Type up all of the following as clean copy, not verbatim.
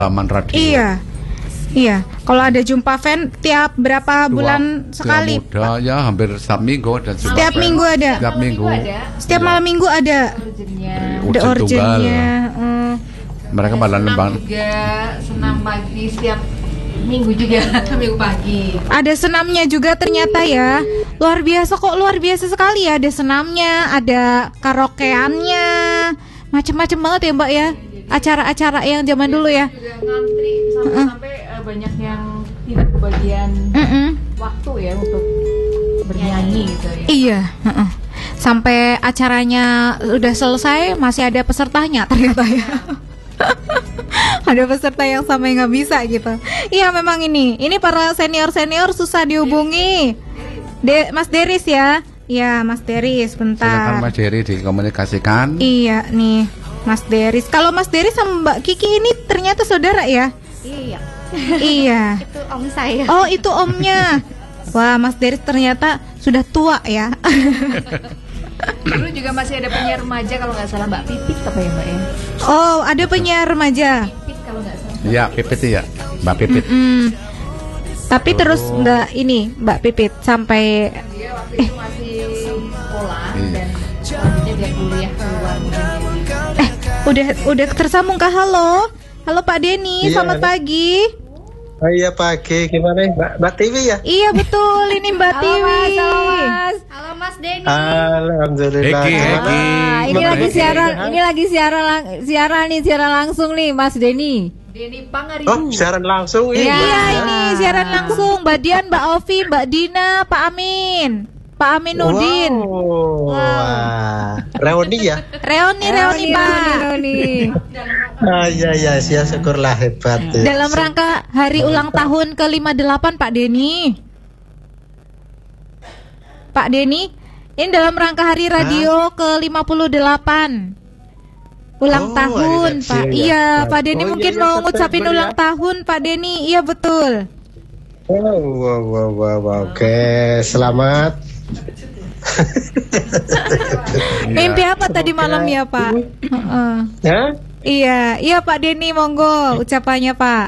Taman Radio. Iya. Kalau ada jumpa fan tiap berapa bulan sekali? Muda ya hampir setiap minggu ada. Setiap minggu ada. Setiap minggu. Setiap malam minggu ada. Ada urgennya. Mereka malah nembang. Juga senam pagi setiap minggu juga. Minggu pagi. Ada senamnya juga ternyata ya. Luar biasa sekali ya. Ada senamnya, ada karaokeannya, macam-macam banget ya Mbak ya. Acara-acara yang zaman dulu ya. Juga ngantri sampai banyak yang tidak kebagian waktu ya untuk bernyanyi gitu ya. Iya. Sampai acaranya udah selesai masih ada pesertanya ternyata ya. Ada peserta yang sampai nggak bisa gitu. Iya memang ini para senior susah dihubungi. Mas Deris ya. Iya Mas Deris bentar. Silakan Mas Deris dikomunikasikan. Iya nih Mas Deris. Kalau Mas Deris sama Mbak Kiki ini ternyata saudara ya? Iya. Itu om saya. Oh itu omnya. Wah Mas Deris ternyata sudah tua ya. Dulu juga masih ada penyiar remaja kalau nggak salah Mbak Pipit apa ya Mbak ya? Oh ada penyiar remaja. Pipit kalau nggak salah. Iya Pipit ya Mbak Pipit. Tapi terus nggak ini Mbak Pipit sampai dia waktu itu masih sekolah dan selanjutnya dia kuliah keluar negeri. Udah tersambung kah? Halo Pak Denny, selamat pagi. Oh iya pagi, gimana Mbak Tiwi ya? Iya betul, ini Mbak Tiwi. Halo Mas Denny. Alhamdulillah. Ini lagi siaran langsung nih Mas Denny. Denny Pangaribu. Oh siaran langsung ini. Iya ini siaran langsung. Mbak Dian, Mbak Ovi, Mbak Dina, Pak Amin. Pak Aminuddin. Wow. Reuni ya? Reuni Pak. Ya, syukurlah hebat. Dalam rangka hari ulang tahun ke-58 Pak Denny. Pak Denny, ini dalam rangka hari radio ke-58. Ulang tahun, Pak. Iya, Pak Denny mungkin mau ngucapin ulang tahun, Pak Denny. Iya, betul. Wow. Oke, selamat. Mimpi apa tadi malam ya, Pak? Iya, Pak Denny, monggo ucapannya, Pak.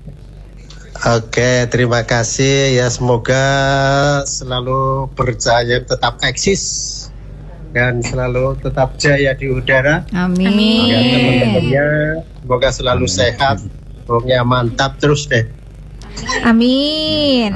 Oke, terima kasih ya, semoga selalu berjaya, tetap eksis dan selalu tetap jaya di udara. Amin. Ya, teman-temannya semoga selalu sehat, pokoknya mantap terus deh. Amin.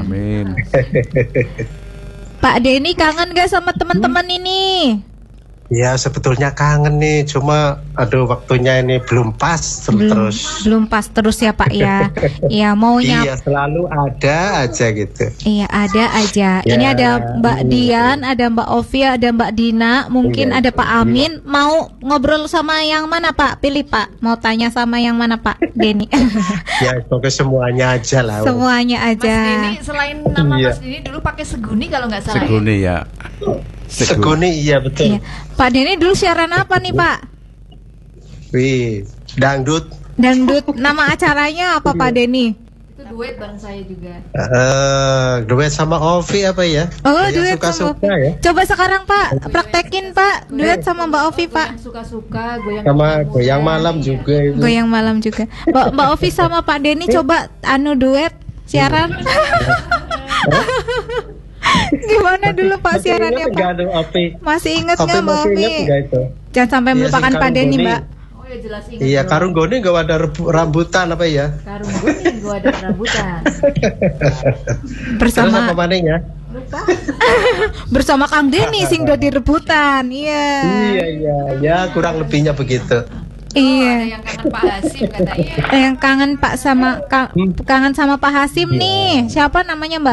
Pak Denny kangen gak sama teman-teman ini? Ya sebetulnya kangen nih, cuma waktunya ini belum pas terus. Belum pas terus ya Pak ya. Iya maunya. Iya selalu ada aja gitu. Iya ada aja. Ya, ini ada Mbak Dian, ada Mbak Ovi, ada Mbak Dina, mungkin ada Pak Amin. Mau ngobrol sama yang mana Pak? Pilih Pak. Mau tanya sama yang mana Pak Denny? Ya pokoknya semuanya aja lah. Semuanya aja. Mas Denny selain nama Mas Denny dulu pakai Seguni kalau nggak salah. Seguni ya. Seguni iya betul. Iya. Pak Denny dulu siaran apa nih Pak? Wih, dangdut. Nama acaranya apa Pak Denny? Itu duet bareng saya juga. Duet sama Ovi apa ya? Oh duet suka-suka sama Ovi. ya. Coba sekarang Pak praktekin Pak duet sama Mbak Ovi Pak. Suka-suka goyang sama goyang malam juga itu. Goyang malam juga. Mbak Ovi sama Pak Denny coba duet siaran. Gimana dulu Pak siarannya Pak? Masih ingat nggak Mbak Ovi? Jangan sampai melupakan Pak Denny Mbak. Oh ya jelas ingat. Iya Karung Goni nggak ada rambutan apa ya? Karung Goni nggak ada rambutan. Bersama apa mananya? Lupa. Bersama Kang Denny sing do di rebutan. Iya. Ya kurang lebihnya begitu. Iya. Yang kangen Pak Hasim katanya. Yang kangen Pak kangen sama Pak Hasim nih. Siapa namanya Mbak?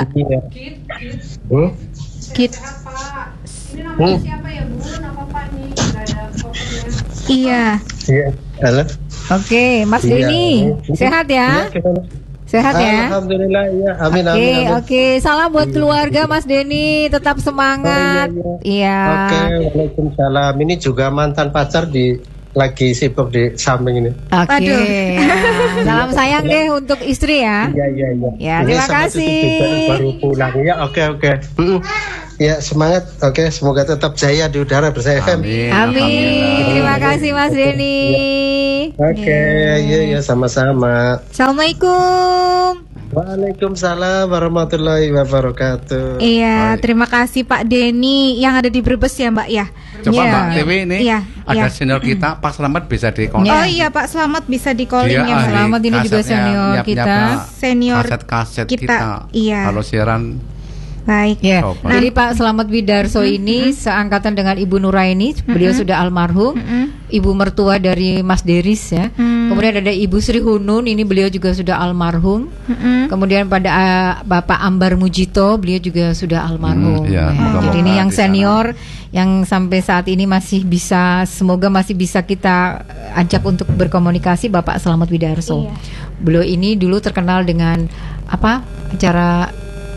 Kit. Ini namanya siapa ya Bu? Nama Pak nih? Iya. Halo. Oke, Mas Denny, sehat ya? Sehat ya? Alhamdulillah ya. Amin. Oke. Salam buat keluarga Mas Denny, tetap semangat. Iya. Oke, waalaikumsalam. Ini juga mantan pacar lagi sibuk di samping ini. Oke. Salam sayang deh untuk istri ya. Iya. Ya, terima kasih. Baru pulang ya. Oke. Ya, semangat. Oke, semoga tetap jaya di udara bersama FM. Amin. Amin. Terima kasih Mas Denny. Oke, ya sama-sama. Assalamualaikum. Waalaikumsalam warahmatullahi wabarakatuh. Iya, Baik. terima kasih Pak Denny yang ada di Brebes ya Mbak ya. Coba Iya. Mbak Dewi ini Iya, ada iya. senior kita, Pak Selamat bisa di-kontak. Oh iya Pak Selamat bisa di calling Dia ya Mbak. ahli Selamat ini juga kasetnya, senior nyiap-nyiap kita. Senior kaset-kaset kita, kita. iya. Kalau siaran Baik. Ya, Coba. jadi Pak Selamat Widarso ini seangkatan dengan Ibu Nuraini, beliau sudah almarhum, Ibu mertua dari Mas Deris ya. Kemudian ada Ibu Sri Hunun, ini beliau juga sudah almarhum. Kemudian pada Bapak Ambar Mujito, beliau juga sudah almarhum. Iya, moga-moga Jadi ini yang di sana. senior yang sampai saat ini masih bisa, semoga masih bisa kita ajak untuk berkomunikasi, Bapak Selamat Widarso. Beliau ini dulu terkenal dengan apa? Acara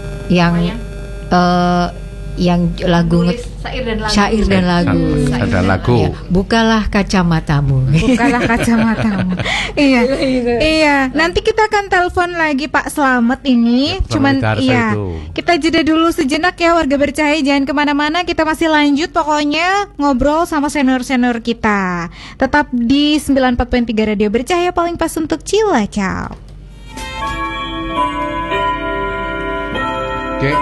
yang lagu syair dan lagu. ada lagu. Ya, bukalah kacamatamu. Bukalah kacamatamu. Iya. Iya. Nanti kita akan telepon lagi Pak Selamat ini. Selamat Cuman Widarso iya. itu. Kita jeda dulu sejenak ya warga bercahaya. Jangan kemana-mana. Kita masih lanjut pokoknya ngobrol sama senior-senior kita. Tetap di 94.3 Radio Bercahaya, paling pas untuk Cilacap. Oke.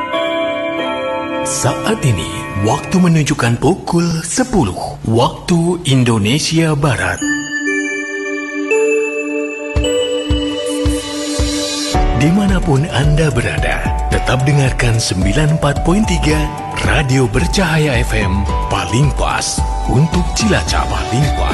Saat ini waktu menunjukkan pukul 10 waktu Indonesia Barat. Dimanapun Anda berada, tetap dengarkan 94.3 Radio Bercahaya FM, paling pas untuk Cilacap, paling pas